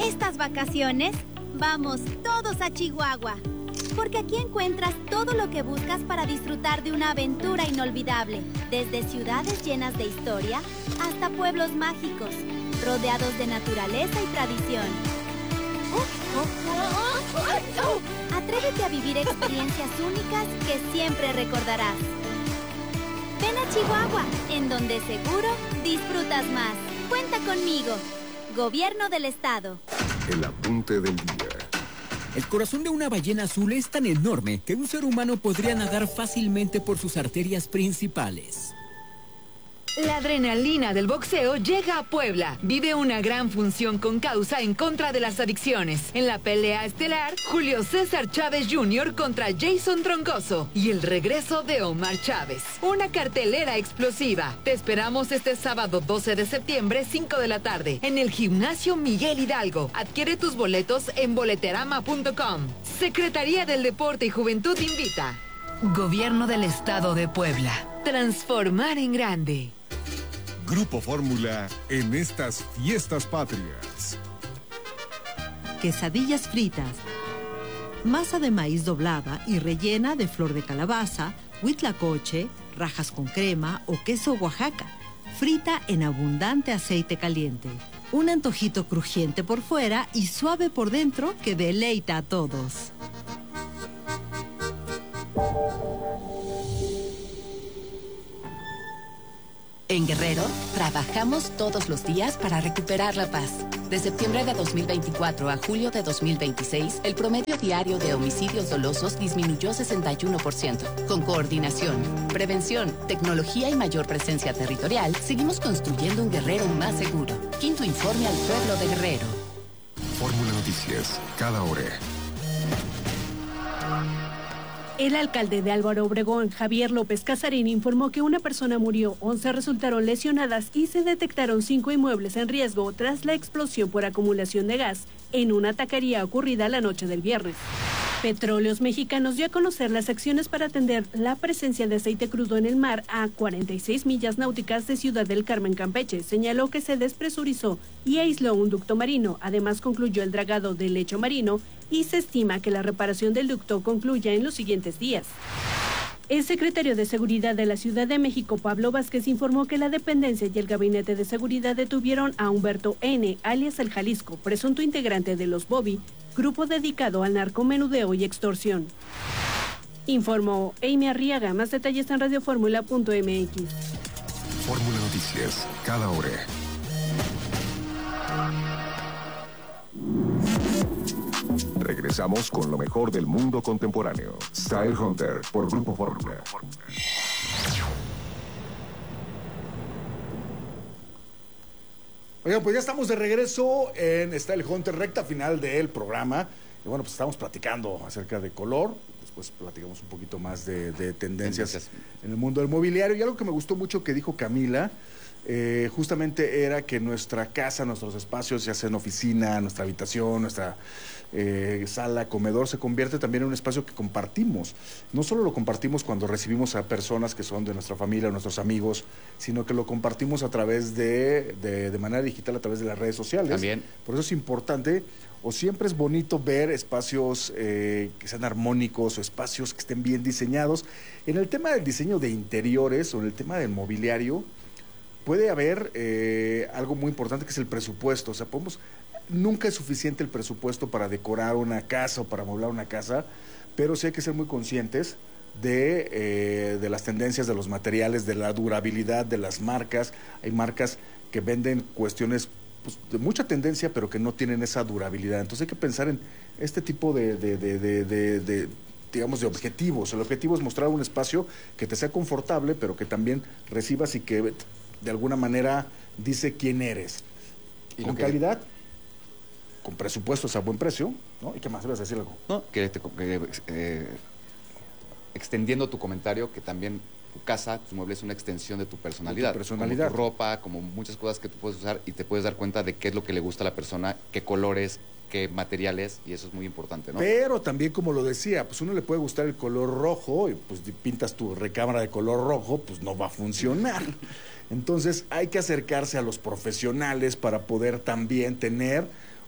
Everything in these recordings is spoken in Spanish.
Estas vacaciones, vamos todos a Chihuahua. Porque aquí encuentras todo lo que buscas para disfrutar de una aventura inolvidable. Desde ciudades llenas de historia hasta pueblos mágicos, rodeados de naturaleza y tradición. Atrévete a vivir experiencias únicas que siempre recordarás. Ven a Chihuahua, en donde seguro disfrutas más. Cuenta conmigo. Gobierno del Estado. El apunte del día. El corazón de una ballena azul es tan enorme que un ser humano podría nadar fácilmente por sus arterias principales. La adrenalina del boxeo llega a Puebla. Vive una gran función con causa en contra de las adicciones. En la pelea estelar, Julio César Chávez Jr. contra Jason Troncoso. Y el regreso de Omar Chávez. Una cartelera explosiva. Te esperamos este sábado 12 de septiembre, 5 de la tarde, en el Gimnasio Miguel Hidalgo. Adquiere tus boletos en boleterama.com. Secretaría del Deporte y Juventud invita. Gobierno del Estado de Puebla. Transformar en grande. Grupo Fórmula en estas fiestas patrias. Quesadillas fritas. Masa de maíz doblada y rellena de flor de calabaza, huitlacoche, rajas con crema o queso Oaxaca. Frita en abundante aceite caliente. Un antojito crujiente por fuera y suave por dentro que deleita a todos. En Guerrero, trabajamos todos los días para recuperar la paz. De septiembre de 2024 a julio de 2026, el promedio diario de homicidios dolosos disminuyó 61%. Con coordinación, prevención, tecnología y mayor presencia territorial, seguimos construyendo un Guerrero más seguro. Quinto informe al pueblo de Guerrero. Fórmula Noticias, cada hora. El alcalde de Álvaro Obregón, Javier López Casarín, informó que una persona murió, 11 resultaron lesionadas y se detectaron 5 inmuebles en riesgo tras la explosión por acumulación de gas en una taquería ocurrida la noche del viernes. Petróleos Mexicanos dio a conocer las acciones para atender la presencia de aceite crudo en el mar a 46 millas náuticas de Ciudad del Carmen, Campeche. Señaló que se despresurizó y aisló un ducto marino. Además, concluyó el dragado del lecho marino y se estima que la reparación del ducto concluya en los siguientes días. El secretario de Seguridad de la Ciudad de México, Pablo Vázquez, informó que la dependencia y el Gabinete de Seguridad detuvieron a Humberto N., alias El Jalisco, presunto integrante de los Bobby, grupo dedicado al narcomenudeo y extorsión. Informó Amy Arriaga. Más detalles en radioformula.mx. Fórmula Noticias, cada hora. Regresamos con lo mejor del mundo contemporáneo. Style Hunter por Grupo Fórmula. Oigan, pues ya estamos de regreso en Style Hunter, recta final del programa. Y bueno, pues estamos platicando acerca de color. Después platicamos un poquito más de tendencias en el mundo del mobiliario. Y algo que me gustó mucho que dijo Camila, justamente era que nuestra casa, nuestros espacios, ya sea en oficina, nuestra habitación, nuestra sala, comedor, se convierte también en un espacio que compartimos. No solo lo compartimos cuando recibimos a personas que son de nuestra familia, nuestros amigos, sino que lo compartimos a través de manera digital, a través de las redes sociales. También. Por eso es importante, o siempre es bonito ver espacios que sean armónicos o espacios que estén bien diseñados. En el tema del diseño de interiores o en el tema del mobiliario, puede haber algo muy importante que es el presupuesto. O sea, nunca es suficiente el presupuesto para decorar una casa o para amueblar una casa, pero sí hay que ser muy conscientes de las tendencias, de los materiales, de la durabilidad de las marcas. Hay marcas que venden cuestiones pues, de mucha tendencia, pero que no tienen esa durabilidad. Entonces hay que pensar en este tipo digamos, de objetivos. El objetivo es mostrar un espacio que te sea confortable, pero que también recibas y que de alguna manera dice quién eres. Y con calidad, con presupuestos a buen precio, ¿no? ¿Y qué más? ¿Ibas a decir algo? No, extendiendo tu comentario, que también tu casa, tus muebles es una extensión de tu personalidad. Como tu ropa, como muchas cosas que tú puedes usar y te puedes dar cuenta de qué es lo que le gusta a la persona, qué colores, qué materiales, y eso es muy importante, ¿no? Pero también, como lo decía, pues uno le puede gustar el color rojo y pues pintas tu recámara de color rojo, pues no va a funcionar. Entonces hay que acercarse a los profesionales para poder también tener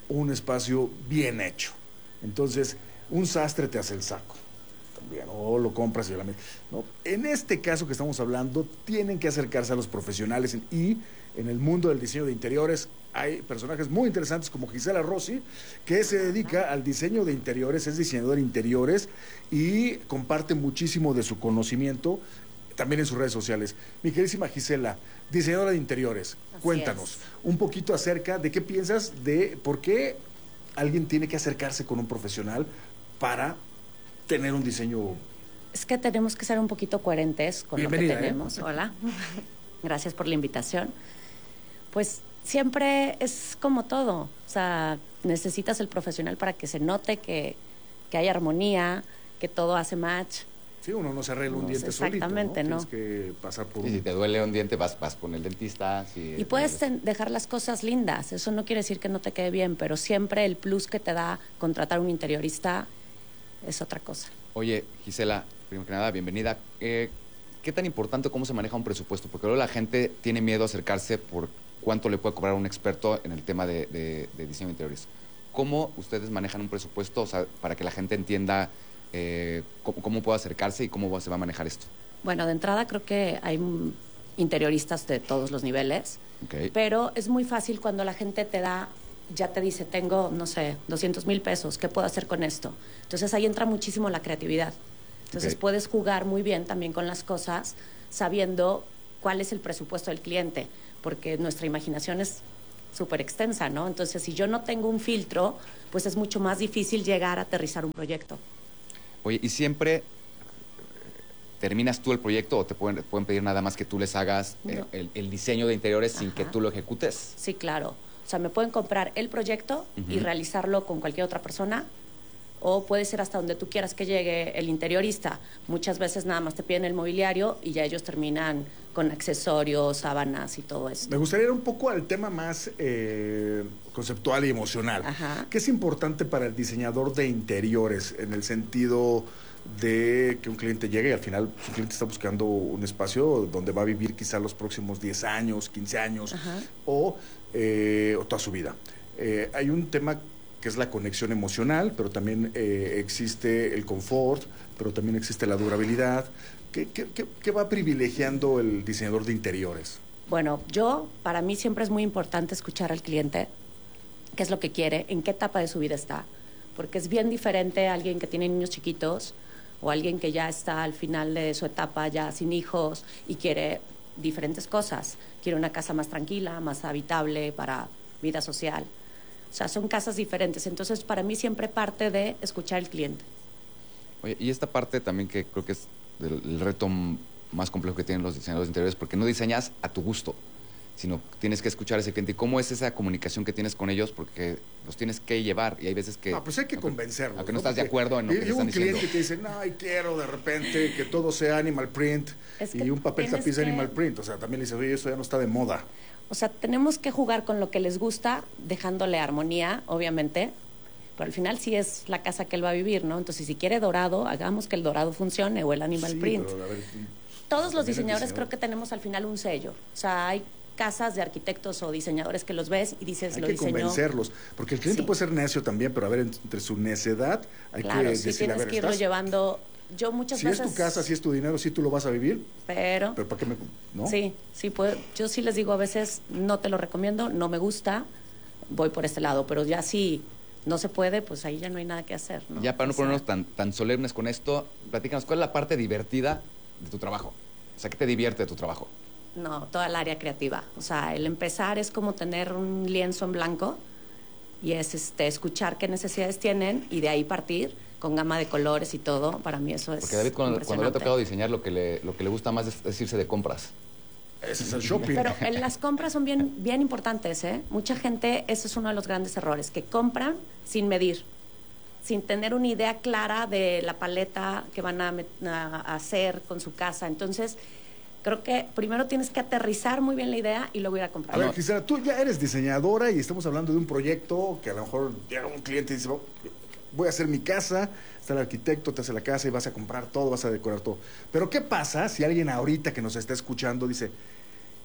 un espacio bien hecho. Entonces, un sastre te hace el saco también, o lo compras y la metes, ¿no? En este caso que estamos hablando, tienen que acercarse a los profesionales y en el mundo del diseño de interiores hay personajes muy interesantes como Gisela Rossi, que se dedica al diseño de interiores, es diseñadora de interiores y comparte muchísimo de su conocimiento también en sus redes sociales. Mi queridísima Gisela, diseñadora de interiores, cuéntanos un poquito acerca de qué piensas de por qué alguien tiene que acercarse con un profesional para tener un diseño. Es que tenemos que ser un poquito coherentes con lo que tenemos. Hola, gracias por la invitación. Pues siempre es como todo, o sea, necesitas el profesional para que se note que hay armonía, que todo hace match. Sí, uno no se arregla un diente solito, ¿no? Tienes que pasar por si te duele un diente, vas con el dentista. Y puedes dejar las cosas lindas. Eso no quiere decir que no te quede bien, pero siempre el plus que te da contratar un interiorista es otra cosa. Oye, Gisela, primero que nada, bienvenida. ¿Qué tan importante cómo se maneja un presupuesto? Porque luego la gente tiene miedo a acercarse por cuánto le puede cobrar un experto en el tema de diseño de interiores. ¿Cómo ustedes manejan un presupuesto, o sea, para que la gente entienda cómo puede acercarse y cómo se va a manejar esto? Bueno, de entrada creo que hay interioristas de todos los niveles, pero es muy fácil cuando la gente ya te dice, tengo, no sé, 200,000 pesos, ¿qué puedo hacer con esto? Entonces ahí entra muchísimo la creatividad. Entonces puedes jugar muy bien también con las cosas, sabiendo cuál es el presupuesto del cliente, porque nuestra imaginación es súper extensa, ¿no? Entonces, si yo no tengo un filtro, pues es mucho más difícil llegar a aterrizar un proyecto. Oye, ¿y siempre terminas tú el proyecto o te pueden pedir nada más que tú les hagas el diseño de interiores sin que tú lo ejecutes? Sí, claro. O sea, me pueden comprar el proyecto y realizarlo con cualquier otra persona, o puede ser hasta donde tú quieras que llegue el interiorista. Muchas veces nada más te piden el mobiliario y ya ellos terminan con accesorios, sábanas y todo eso. Me gustaría ir un poco al tema más conceptual y emocional. ¿Qué es importante para el diseñador de interiores en el sentido de que un cliente llegue y al final su cliente está buscando un espacio donde va a vivir quizá los próximos 10 años, 15 años o toda su vida? Hay un tema que es la conexión emocional, pero también existe el confort, pero también existe la durabilidad. ¿Qué va privilegiando el diseñador de interiores? Bueno, para mí siempre es muy importante escuchar al cliente, qué es lo que quiere, en qué etapa de su vida está, porque es bien diferente a alguien que tiene niños chiquitos o alguien que ya está al final de su etapa, ya sin hijos y quiere diferentes cosas. Quiere una casa más tranquila, más habitable para vida social. O sea, son casas diferentes. Entonces, para mí siempre parte de escuchar al cliente. Oye, y esta parte también que creo que es el reto más complejo que tienen los diseñadores de interiores, porque no diseñas a tu gusto, sino tienes que escuchar a ese cliente. ¿Y cómo es esa comunicación que tienes con ellos? Porque los tienes que llevar y hay veces que... No, pues hay que convencerlos. Aunque no estás de acuerdo en lo que te están diciendo. Y un cliente que dice, no, quiero de repente que todo sea animal print y un papel tapiz animal print. O sea, también le dices, oye, eso ya no está de moda. O sea, tenemos que jugar con lo que les gusta, dejándole armonía, obviamente, pero al final sí es la casa que él va a vivir, ¿no? Entonces, si quiere dorado, hagamos que el dorado funcione o el animal print. Pero, a ver, todos los diseñadores creo que tenemos al final un sello. O sea, hay casas de arquitectos o diseñadores que los ves y dices, lo diseñó. Hay que convencerlos, porque el cliente puede ser necio también, pero a ver, entre su necedad hay que decirle, sí, tienes que irlo llevando. Yo muchas veces... Si es tu casa, si es tu dinero, sí tú lo vas a vivir. Pero ¿para qué no? Sí, yo sí les digo a veces, no te lo recomiendo, no me gusta, voy por este lado, pero ya si no se puede, pues ahí ya no hay nada que hacer, ¿no? Ya para no ponernos tan solemnes con esto, platícanos, ¿cuál es la parte divertida de tu trabajo? O sea, ¿qué te divierte de tu trabajo? No, toda el área creativa. O sea, el empezar es como tener un lienzo en blanco y es escuchar qué necesidades tienen y de ahí partir con gama de colores y todo. Para mí eso es porque David, cuando le ha tocado diseñar, lo que le gusta más es irse de compras. Ese es el shopping. Pero las compras son bien importantes, ¿eh? Mucha gente, ese es uno de los grandes errores, que compran sin medir, sin tener una idea clara de la paleta que van a hacer con su casa. Entonces, creo que primero tienes que aterrizar muy bien la idea y luego ir a comprar. A ver, Gisela, tú ya eres diseñadora y estamos hablando de un proyecto que a lo mejor llega un cliente y dice, voy a hacer mi casa, está el arquitecto, te hace la casa y vas a comprar todo, vas a decorar todo. Pero ¿qué pasa si alguien ahorita que nos está escuchando dice,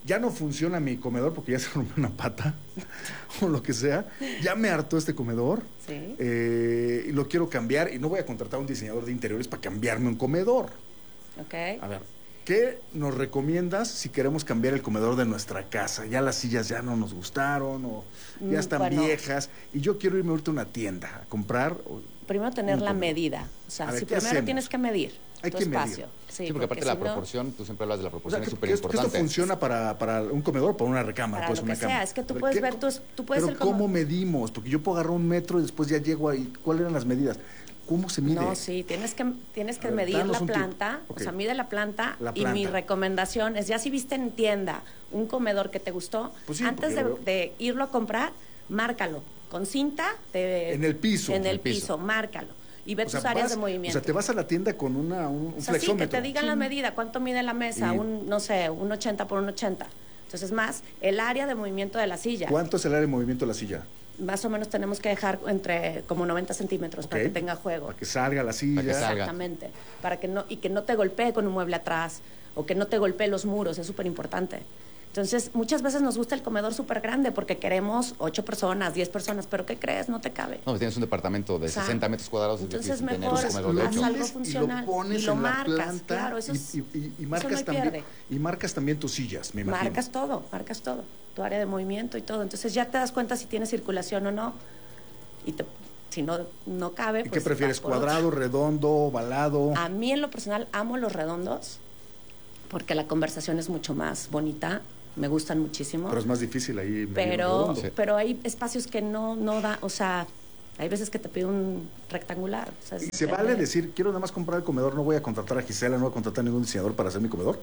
ya no funciona mi comedor porque ya se rompió una pata o lo que sea, ya me hartó este comedor, ¿sí? Y lo quiero cambiar y no voy a contratar a un diseñador de interiores para cambiarme un comedor. Ok. A ver, ¿qué nos recomiendas si queremos cambiar el comedor de nuestra casa? Ya las sillas ya no nos gustaron o ya están viejas y yo quiero irme ahorita a una tienda a comprar. Primero tener la medida. O sea, si primero tienes que medir tu espacio. Sí, porque aparte la proporción, tú siempre hablas de la proporción, es súper importante. Esto funciona para un comedor, para una recámara. Para lo que sea, es que tú puedes ver tú puedes pero ¿cómo medimos? Porque yo puedo agarrar 1 metro y después ya llego ahí. ¿Cuáles eran las medidas? ¿Cómo se mide? No, sí, tienes que medir la planta, o sea, mide la planta, y mi recomendación es, ya si viste en tienda un comedor que te gustó, pues sí, antes de irlo a comprar, márcalo, con cinta. En el piso. En el piso, márcalo. Y ve tus áreas de movimiento. O sea, te vas a la tienda con un flexómetro. Sí, que te digan la medida, cuánto mide la mesa, no sé, un 80 por un 80. Entonces, más el área de movimiento de la silla. ¿Cuánto es el área de movimiento de la silla? Más o menos tenemos que dejar entre como 90 centímetros para que tenga juego. Para que salga la silla. Exactamente. Para que no te golpee con un mueble atrás o que no te golpee los muros, es súper importante. Entonces, muchas veces nos gusta el comedor súper grande porque queremos 8 personas, 10 personas, pero ¿qué crees? No te cabe. No, tienes un departamento de 60 metros cuadrados. Entonces, mejor haz algo funcional. Y lo marcas, planta, claro, eso es, y marcas eso no también. Y marcas también tus sillas, me imagino. Marcas todo, tu área de movimiento y todo. Entonces, ya te das cuenta si tiene circulación o no. Y si no cabe, ¿Y qué prefieres, cuadrado, redondo, ovalado? A mí, en lo personal, amo los redondos porque la conversación es mucho más bonita. Me gustan muchísimo. Pero es más difícil ahí. Pero hay espacios que no da, o sea, hay veces que te pide un rectangular. O sea, ¿Y se vale decir, quiero nada más comprar el comedor, no voy a contratar a Gisela, no voy a contratar a ningún diseñador para hacer mi comedor?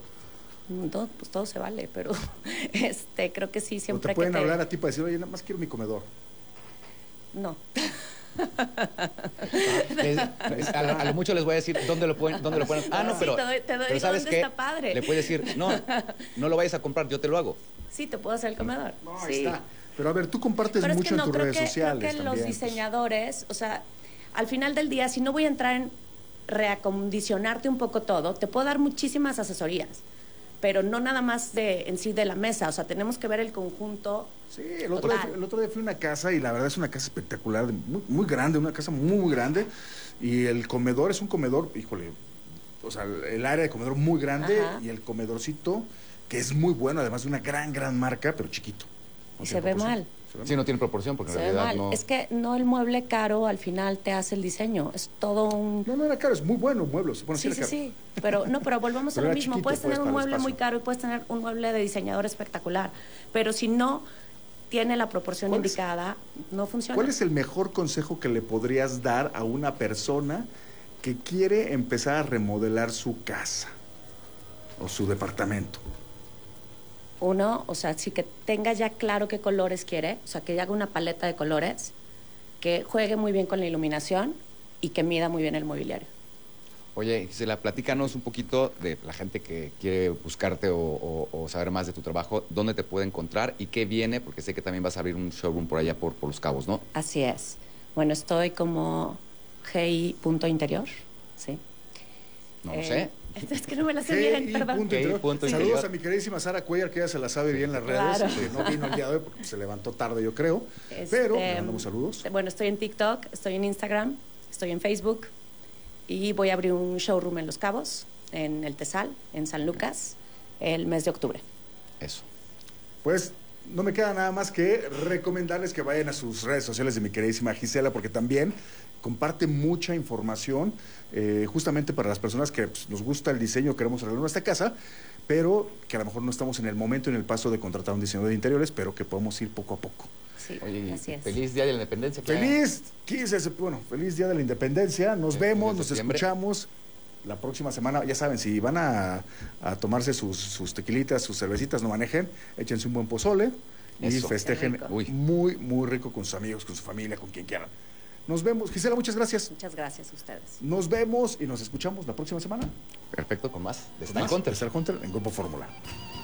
Pues todo se vale, pero creo que sí, siempre ¿O te pueden hablar a ti para decir, oye, nada más quiero mi comedor? No. A lo mucho les voy a decir dónde lo pueden. Ah, no, pero. Sí, te doy pero ¿sabes dónde qué? está padre. Le puedes decir, no lo vayas a comprar, yo te lo hago. Sí, te puedo hacer el comedor. No, sí. está. Pero a ver, tú compartes mucho en tus redes sociales. Creo que los diseñadores, o sea, al final del día, si no voy a entrar en reacondicionarte un poco todo, te puedo dar muchísimas asesorías, pero no nada más en sí de la mesa, o sea, tenemos que ver el conjunto. Sí, el otro día fui a una casa y la verdad es una casa espectacular, muy, muy grande, una casa muy, muy grande, y el comedor es un comedor, híjole, o sea, el área de comedor muy grande. Ajá. Y el comedorcito, que es muy bueno, además de una gran marca, pero chiquito. Y se ve mal. Sí, no tiene proporción porque en realidad no... Es que no el mueble caro al final te hace el diseño, es todo un... No era caro, es muy bueno un mueble. Sí, pero volvemos a lo mismo. Chiquito, puedes tener un mueble muy caro y puedes tener un mueble de diseñador espectacular, pero si no tiene la proporción indicada, no funciona. ¿Cuál es el mejor consejo que le podrías dar a una persona que quiere empezar a remodelar su casa o su departamento? Uno, o sea, sí que tenga ya claro qué colores quiere, o sea, que haga una paleta de colores, que juegue muy bien con la iluminación y que mida muy bien el mobiliario. Oye, Gisela, platícanos un poquito de la gente que quiere buscarte o saber más de tu trabajo, dónde te puede encontrar y qué viene, porque sé que también vas a abrir un showroom por allá por Los Cabos, ¿no? Así es. Bueno, estoy como gi.interior, ¿sí? No lo sé. Es que no me la sé bien, perdón. Saludos a mi queridísima Sara Cuellar, que ella se la sabe bien en las redes, claro. Que no vino el día de hoy porque se levantó tarde, yo creo. Pero le mandamos saludos. Bueno, estoy en TikTok, estoy en Instagram, estoy en Facebook y voy a abrir un showroom en Los Cabos, en el Tesal, en San Lucas, el mes de octubre. Eso. Pues no me queda nada más que recomendarles que vayan a sus redes sociales de mi queridísima Gisela, porque también comparte mucha información justamente para las personas que nos gusta el diseño, queremos arreglar nuestra casa, pero que a lo mejor no estamos en el momento, en el paso de contratar a un diseñador de interiores, pero que podemos ir poco a poco. Sí, oye, así es. Feliz Día de la Independencia. Feliz Día de la Independencia. Nos vemos, nos escuchamos la próxima semana. Ya saben, si van a tomarse sus tequilitas, sus cervecitas, no manejen, échense un buen pozole y festejen muy, muy rico con sus amigos, con su familia, con quien quieran. Nos vemos. Gisela, muchas gracias. Muchas gracias a ustedes. Nos vemos y nos escuchamos la próxima semana. Perfecto, con más de Style Hunter. Style Hunter en Grupo Fórmula.